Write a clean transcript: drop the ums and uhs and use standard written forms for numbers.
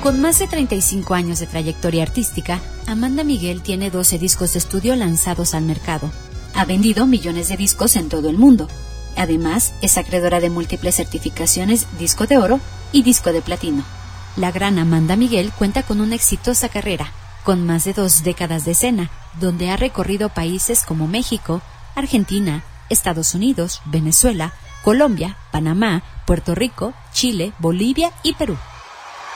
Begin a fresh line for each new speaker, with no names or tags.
Con más de 35 años de trayectoria artística, Amanda Miguel tiene 12 discos de estudio lanzados al mercado. Ha vendido millones de discos en todo el mundo. Además, es acreedora de múltiples certificaciones disco de oro y disco de platino. La gran Amanda Miguel cuenta con una exitosa carrera, con más de 2 décadas de escena, donde ha recorrido países como México, Argentina, Estados Unidos, Venezuela, Colombia, Panamá, Puerto Rico, Chile, Bolivia y Perú.